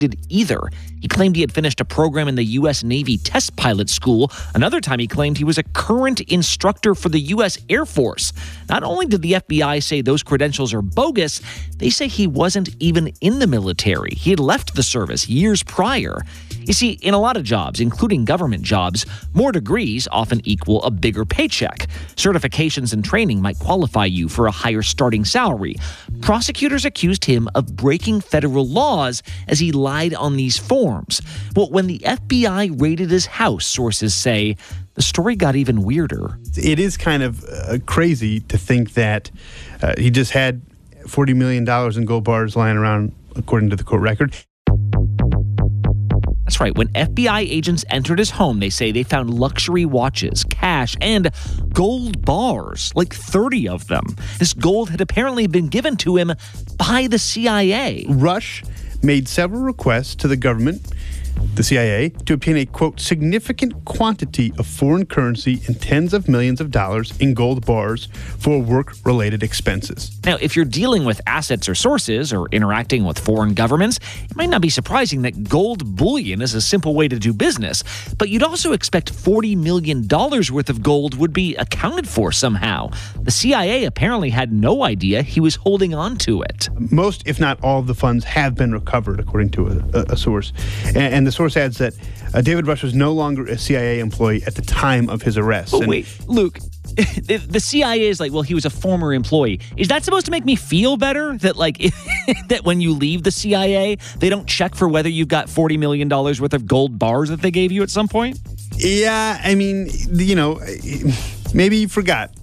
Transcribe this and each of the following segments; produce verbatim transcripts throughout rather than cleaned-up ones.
either. He claimed he had finished a program in the U S Navy test pilot school. Another time he claimed he was a current instructor for the U S Air Force. Not only did the F B I say those credentials are bogus, they say he wasn't even in the military. He had left the service years prior. You see, in a lot of jobs, including government jobs, more degrees often equal a bigger paycheck. Certifications and training might qualify you for a higher starting salary. Prosecutors accused him of breaking federal laws as he lied on these forms. Well, when the F B I raided his house, sources say, the story got even weirder. It is kind of uh, crazy to think that uh, he just had forty million dollars in gold bars lying around, according to the court record. That's right. When F B I agents entered his home, they say they found luxury watches, cash, and gold bars, like thirty of them. This gold had apparently been given to him by the C I A. Rush made several requests to the government, the C I A, to obtain a, quote, significant quantity of foreign currency and tens of millions of dollars in gold bars for work-related expenses. Now, if you're dealing with assets or sources or interacting with foreign governments, it might not be surprising that gold bullion is a simple way to do business, but you'd also expect forty million dollars worth of gold would be accounted for somehow. The C I A apparently had no idea he was holding on to it. Most, if not all, of the funds have been recovered, according to a, a source. And, and the source adds that uh, David Rush was no longer a C I A employee at the time of his arrest. Oh, and wait, Luke, the, the C I A is like, well, he was a former employee. Is that supposed to make me feel better? That, like, that when you leave the C I A, they don't check for whether you've got forty million dollars worth of gold bars that they gave you at some point? Yeah, I mean, you know, maybe you forgot.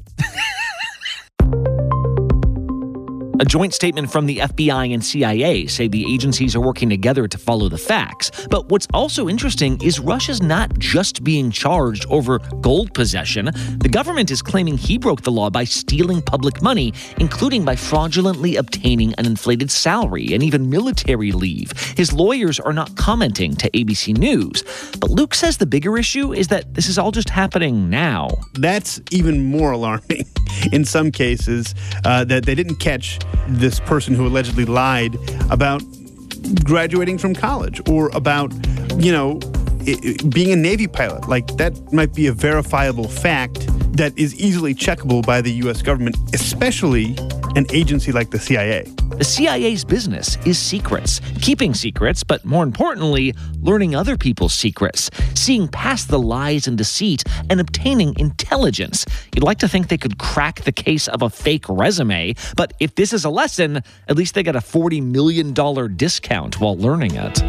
A joint statement from the F B I and C I A say the agencies are working together to follow the facts. But what's also interesting is Rush is not just being charged over gold possession. The government is claiming he broke the law by stealing public money, including by fraudulently obtaining an inflated salary and even military leave. His lawyers are not commenting to A B C News. But Luke says the bigger issue is that this is all just happening now. That's even more alarming in some cases, uh, that they didn't catch this person who allegedly lied about graduating from college or about, you know, it, it, being a Navy pilot. Like, that might be a verifiable fact that is easily checkable by the U S government, especially an agency like the C I A. The C I A's business is secrets, keeping secrets, but more importantly, learning other people's secrets, seeing past the lies and deceit, and obtaining intelligence. You'd like to think they could crack the case of a fake resume, but if this is a lesson, at least they get a forty million dollars discount while learning it.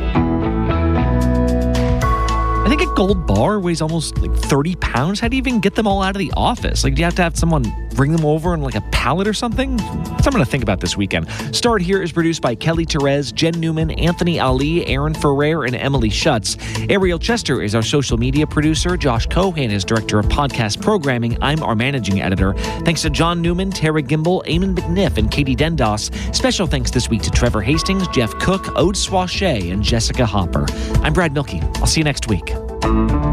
I think a gold bar weighs almost like thirty pounds. How do you even get them all out of the office? Like, do you have to have someone bring them over in like a pallet or something? Something to think about this weekend. Start Here is produced by Kelly Therese, Jen Newman, Anthony Ali, Aaron Ferrer, and Emily Schutz. Ariel Chester is our social media producer. Josh Cohan is director of podcast programming. I'm our managing editor. Thanks to John Newman, Tara Gimbel, Eamon McNiff, and Katie Dendos. Special thanks this week to Trevor Hastings, Jeff Cook, Ode Swashay, and Jessica Hopper. I'm Brad Milkey. I'll see you next week.